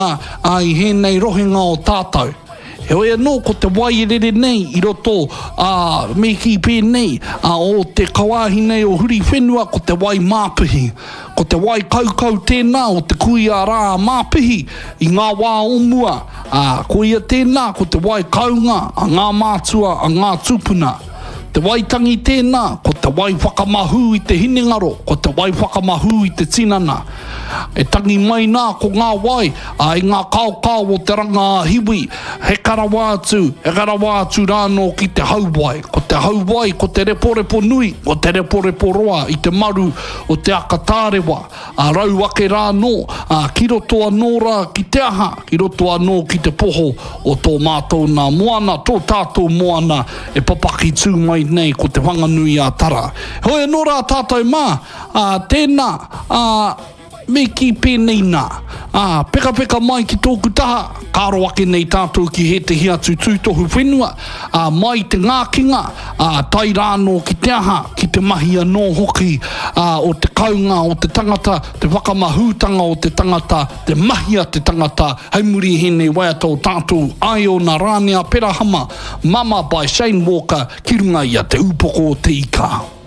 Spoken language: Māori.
ai hēnei rohinga o tātou. He oia no ko te wairere nei I roto me ki pēnei o te kawahi nei o huri whenua ko te wai māpihi. Ko te wai kaukau tēnā o te kui a rā māpihi I ngā wā omua. Ko ia tēnā ko te wai kaunga a ngā mātua a ngā tupuna. Te waitangi tēnā, ko te wai whakamahu I te hinengaro, ko te wai whakamahu I te tinana. E tangi mai nā ko ngā wai, I ngā kaukau o te ranga hiwi, he karawa atu rāno ki te hauwai. Ko te hauwai, ko te reporepo nui, ko te reporepo roa I te maru o te akatārewa. Rau ake rāno, ki roto anō rā ki te aha, ki roto anō ki te poho o tō mātou nā moana, tō tātou moana e papaki tū mai nei ko te whanganui a tara. Hoi anō rā tātou mā, tēnā, me ki pēnei nā. Peka mai ki tōku taha, kāro ake nei tātou ki he te hiatu tūtohu whenua, mai te ngākinga, tai rāno ki te aha, ki te mahi anō hoki, o te kaunga, o te tangata, te whakamahūtanga o te tangata, te mahia te tangata, haimuri hene waiatou tātou, ai o nā rānea perahama, Mama by Shane Walker, ki runga I a te upoko o te ika.